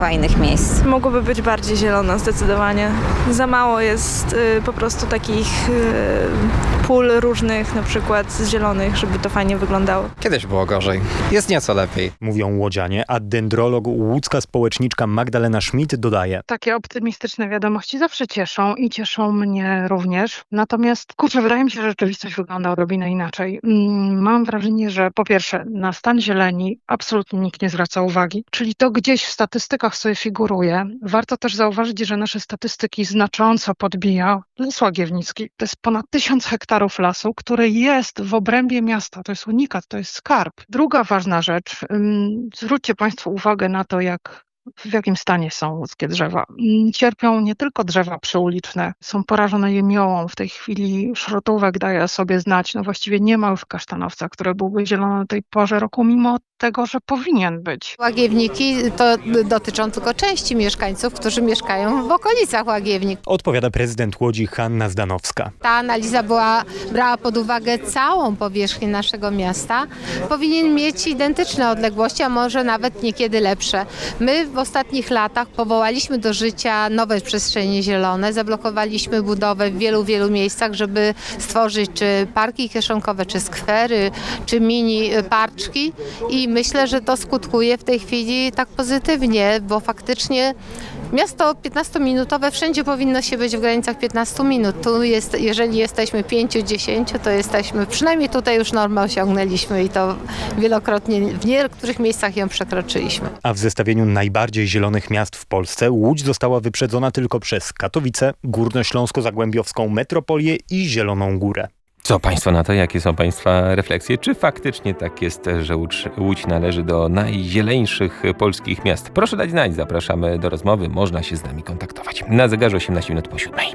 fajnych miejsc. Mogłoby być bardziej zielona zdecydowanie. Za mało jest po prostu takich pól różnych, na przykład zielonych, żeby to fajnie wyglądało. Kiedyś było gorzej. Jest nieco lepiej. Mówią łodzianie, a dendrolog, łódzka społeczniczka Magdalena Schmidt dodaje. Takie optymistyczne wiadomości zawsze cieszą i cieszą mnie również. Natomiast, wydaje mi się, że rzeczywistość wygląda odrobinę inaczej. Mam wrażenie, że po pierwsze na stan zieleni absolutnie nikt nie zwraca uwagi, czyli to gdzieś w statystykach sobie figuruje. Warto też zauważyć, że nasze statystyki znacząco podbija Las Łagiewnicki. To jest ponad 1000 hektarów lasu, który jest w obrębie miasta. To jest unikat, to jest skarb. Druga ważna rzecz, zwróćcie Państwo uwagę na to, w jakim stanie są łódzkie drzewa. Cierpią nie tylko drzewa przyuliczne, są porażone jemiołą. W tej chwili szrotówek daje sobie znać. Właściwie nie ma już kasztanowca, który byłby zielony o tej porze roku, mimo tego, że powinien być. Łagiewniki to dotyczą tylko części mieszkańców, którzy mieszkają w okolicach Łagiewnik. Odpowiada prezydent Łodzi Hanna Zdanowska. Ta analiza brała pod uwagę całą powierzchnię naszego miasta. Powinien mieć identyczne odległości, a może nawet niekiedy lepsze. My w ostatnich latach powołaliśmy do życia nowe przestrzenie zielone, zablokowaliśmy budowę w wielu miejscach, żeby stworzyć czy parki kieszonkowe, czy skwery, czy mini parczki i myślę, że to skutkuje w tej chwili tak pozytywnie, bo faktycznie miasto 15-minutowe wszędzie powinno się być w granicach 15 minut. Tu jest, jeżeli jesteśmy 5-10, to jesteśmy, przynajmniej tutaj już normę osiągnęliśmy i to wielokrotnie w niektórych miejscach ją przekroczyliśmy. A w zestawieniu najbardziej zielonych miast w Polsce Łódź została wyprzedzona tylko przez Katowice, Górnośląsko-Zagłębiowską metropolię i Zieloną Górę. Co Państwo na to? Jakie są Państwa refleksje? Czy faktycznie tak jest, że Łódź należy do najzieleńszych polskich miast? Proszę dać znać, zapraszamy do rozmowy, można się z nami kontaktować. Na zegarze 18 minut po 7.